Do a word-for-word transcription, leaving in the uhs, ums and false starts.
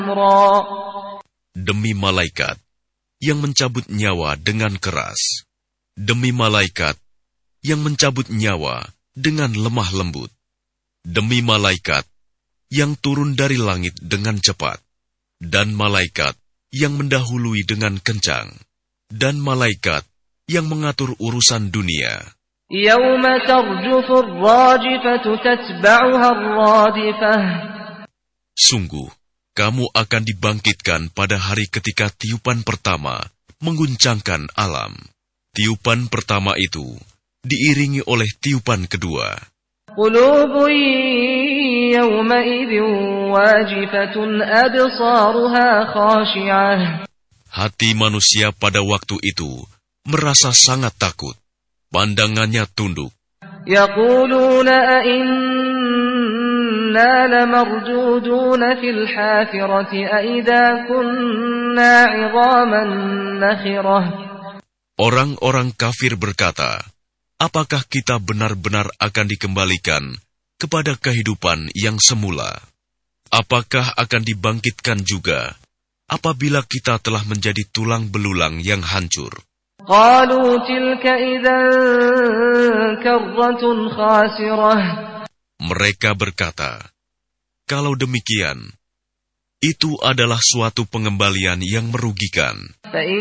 Demi malaikat yang mencabut nyawa dengan keras, demi malaikat yang mencabut nyawa dengan lemah lembut, demi malaikat yang turun dari langit dengan cepat, dan malaikat yang mendahului dengan kencang, dan malaikat yang mengatur urusan dunia. Sungguh, kamu akan dibangkitkan pada hari ketika tiupan pertama mengguncangkan alam. Tiupan pertama itu diiringi oleh tiupan kedua. Hati manusia pada waktu itu merasa sangat takut, pandangannya tunduk. Orang-orang kafir berkata, apakah kita benar-benar akan dikembalikan kepada kehidupan yang semula? Apakah akan dibangkitkan juga apabila kita telah menjadi tulang belulang yang hancur? Mereka berkata, kalau demikian, itu adalah suatu pengembalian yang merugikan.